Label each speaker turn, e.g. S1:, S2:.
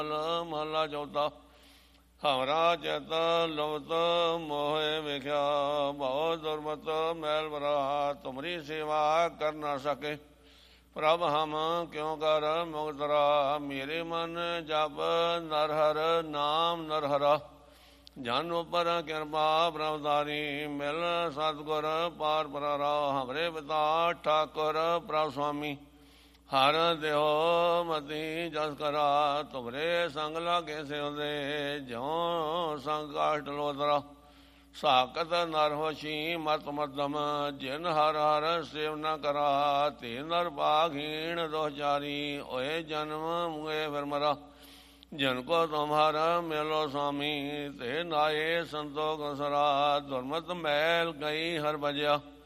S1: ਮਹਲਾ ਚੌਥਾ। ਹਮਰਾ ਚਿਤ ਲੁਪਤ ਮੋਹਿ ਵੇਖਿਆ, ਬਹੁਤ ਦੁਰਮਤ ਮੈਲ ਭਰਾ, ਤੁਮਰੀ ਸੇਵਾ ਕਰ ਨਾ ਸਕੇ। ਪ੍ਰਭ ਹਮ ਕਿਉ ਕਰ ਮੁਕਤ ਰਾ, ਮੇਰੇ ਮਨ ਜਪ ਨਰ ਹਰ ਨਾਮ ਨਰ ਹਰਾ। ਜਨ ਉਪਰ ਕਿਰਪਾ ਪ੍ਰਭਦਾਰੀ, ਮਿਲ ਸਤਿਗੁਰ ਪਾਰ ਪਰਾਰਾ। ਹਮਰੇ ਪਿਤਾ ਠਾਕੁਰ ਪ੍ਰਭ ਸੁਆਮੀ, ਹਰ ਦਿਓ ਮਤੀ ਜਸ ਕਰਾ। ਤੁਮਰੇ ਸੰਗ ਲਾਗੇ ਸਿਉਂਦੇ, ਜਿਉ ਸੰਗ ਕਾਸ਼ਟ ਲੋਤਰਾ। ਸਾਕਤ ਨਰ ਹੋਸ਼ੀ ਮਤ ਮਦਮ, ਜਿਨ ਹਰ ਹਰ ਸੇਵ ਨ ਕਰਾ। ਤੇ ਨਰ ਭਾਗਹੀਣ ਦੋਚਾਰੀ, ਹੋਏ ਜਨਮ ਮੁਏ ਫਿਰ ਮਰਾ। ਜਨ ਕੋ ਤੁਮਹਰ ਮਿਲੋ ਸੁਆਮੀ, ਤੇ ਨਾਏ ਸੰਤੋਖ ਸਰਾ। ਦੁਰਮਤ ਮੈਲ ਗਈ ਹਰ ਭਜਿਆ,